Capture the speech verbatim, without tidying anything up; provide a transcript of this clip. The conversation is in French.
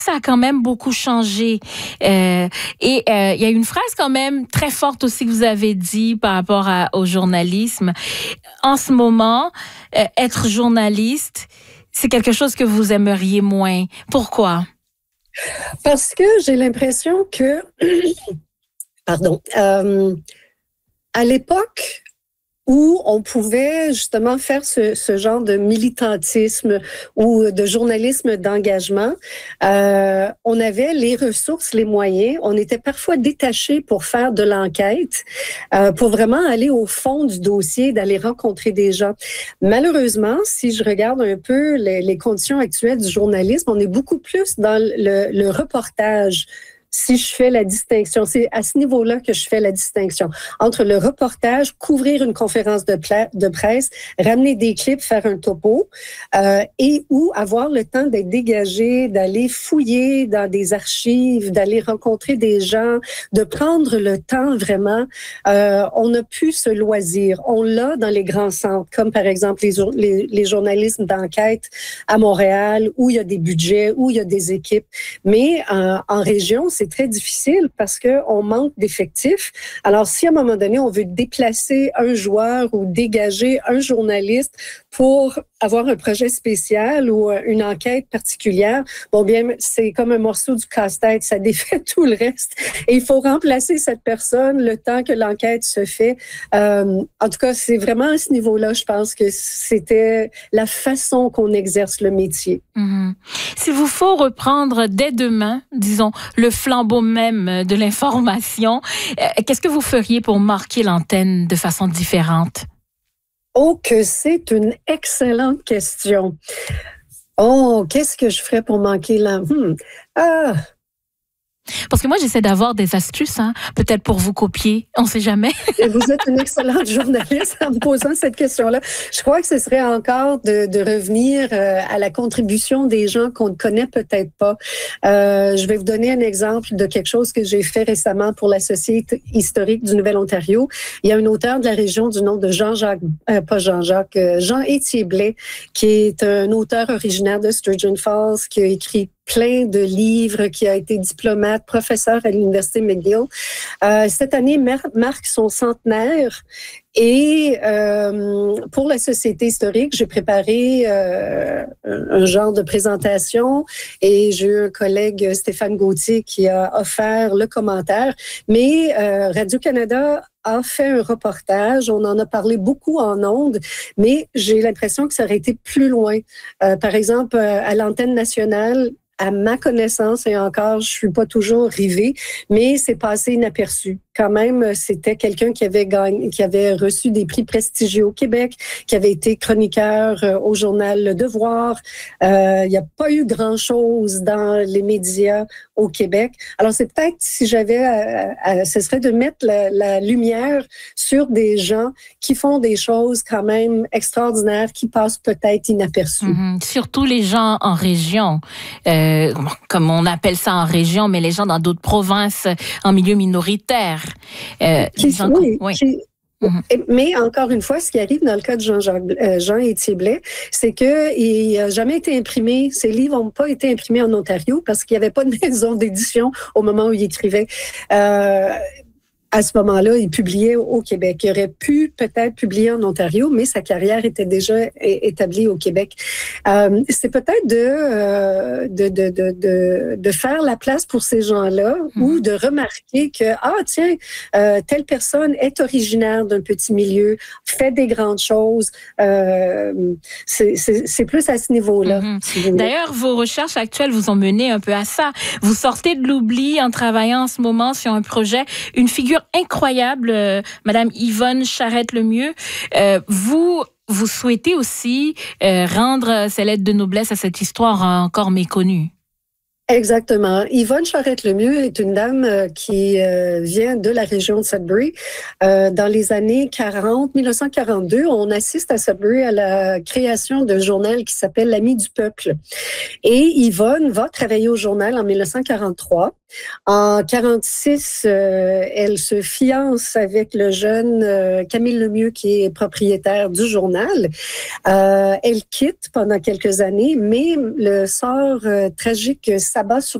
ça a quand même beaucoup changé. Euh, et euh, il y a une phrase quand même très forte aussi que vous avez dit par rapport à, au journalisme. En ce moment, euh, être journaliste, c'est quelque chose que vous aimeriez moins. Pourquoi? Parce que j'ai l'impression que, pardon, euh, à l'époque où on pouvait justement faire ce, ce genre de militantisme ou de journalisme d'engagement, euh, on avait les ressources, les moyens, on était parfois détachés pour faire de l'enquête, euh, pour vraiment aller au fond du dossier, d'aller rencontrer des gens. Malheureusement, si je regarde un peu les, les conditions actuelles du journalisme, on est beaucoup plus dans le, le reportage. Si je fais la distinction, c'est à ce niveau-là que je fais la distinction entre le reportage, couvrir une conférence de, pla- de presse, ramener des clips, faire un topo, euh, et ou avoir le temps d'être dégagé, d'aller fouiller dans des archives, d'aller rencontrer des gens, de prendre le temps vraiment. Euh, on n'a plus ce loisir. On l'a dans les grands centres, comme par exemple les, les, les journalismes d'enquête à Montréal, où il y a des budgets, où il y a des équipes. Mais euh, en région, c'est très difficile parce qu'on manque d'effectifs. Alors, si à un moment donné, on veut déplacer un joueur ou dégager un journaliste pour avoir un projet spécial ou une enquête particulière, bon bien, c'est comme un morceau du casse-tête, ça défait tout le reste. Et il faut remplacer cette personne le temps que l'enquête se fait. Euh, en tout cas, c'est vraiment à ce niveau-là, je pense que c'était la façon qu'on exerce le métier. Mm-hmm. S'il vous faut reprendre dès demain, disons, le flambeau même de l'information, euh, qu'est-ce que vous feriez pour marquer l'antenne de façon différente? Oh, que c'est une excellente question. Oh, qu'est-ce que je ferais pour manquer l'antenne? Hmm. Ah! Parce que moi, j'essaie d'avoir des astuces, hein, peut-être pour vous copier, on ne sait jamais. Et vous êtes une excellente journaliste en me posant cette question-là. Je crois que ce serait encore de, de revenir euh, à la contribution des gens qu'on ne connaît peut-être pas. Euh, je vais vous donner un exemple de quelque chose que j'ai fait récemment pour la Société historique du Nouvel-Ontario. Il y a un auteur de la région du nom de Jean-Jacques, euh, pas Jean-Jacques, euh, Jean-Étier Blais, qui est un auteur originaire de Sturgeon Falls, qui a écrit plein de livres, qui a été diplomate, professeur à l'Université McGill. Euh, cette année mar- marque son centenaire et euh, pour la Société historique, j'ai préparé euh, un, un genre de présentation et j'ai eu un collègue, Stéphane Gauthier, qui a offert le commentaire. Mais euh, Radio-Canada a fait un reportage, on en a parlé beaucoup en ondes, mais j'ai l'impression que ça aurait été plus loin. Euh, par exemple, à l'antenne nationale, à ma connaissance, et encore, je suis pas toujours rivée, mais c'est passé inaperçu. Quand même, c'était quelqu'un qui avait gagné, qui avait reçu des prix prestigieux au Québec, qui avait été chroniqueur au journal Le Devoir. Euh, il n'y a pas eu grand-chose dans les médias au Québec. Alors, c'est peut-être, si j'avais, à, à, ce serait de mettre la, la lumière sur des gens qui font des choses quand même extraordinaires, qui passent peut-être inaperçues. Mm-hmm. Surtout les gens en région, euh, comme on appelle ça en région, mais les gens dans d'autres provinces, en milieu minoritaire. Euh, qui, gens, oui, oui. Qui, mm-hmm. Mais encore une fois, ce qui arrive dans le cas de Jean-Jacques, euh, Jean-Étier Blais, c'est qu'il n'a jamais été imprimé, ses livres n'ont pas été imprimés en Ontario parce qu'il n'y avait pas de maison d'édition au moment où il écrivait. Euh, À ce moment-là, il publiait au Québec. Il aurait pu peut-être publier en Ontario, mais sa carrière était déjà établie au Québec. Euh, c'est peut-être de, euh, de, de, de, de, de faire la place pour ces gens-là mmh. ou de remarquer que, ah tiens, euh, telle personne est originaire d'un petit milieu, fait des grandes choses. Euh, c'est, c'est, c'est plus à ce niveau-là. Mmh. Si D'ailleurs, vos recherches actuelles vous ont mené un peu à ça. Vous sortez de l'oubli en travaillant en ce moment sur un projet, une figure incroyable, euh, Madame Yvonne Charette-Lemieux. Euh, vous, vous souhaitez aussi euh, rendre ces lettres de noblesse à cette histoire encore méconnue. Exactement. Yvonne Charette-Lemieux est une dame euh, qui euh, vient de la région de Sudbury. Euh, dans les années quarante, dix-neuf cent quarante-deux, on assiste à Sudbury à la création d'un journal qui s'appelle L'Ami du peuple. Et Yvonne va travailler au journal en dix-neuf cent quarante-trois. En quarante-six, euh, elle se fiance avec le jeune euh, Camille Lemieux, qui est propriétaire du journal. Euh, elle quitte pendant quelques années, mais le sort euh, tragique ça s'abat sur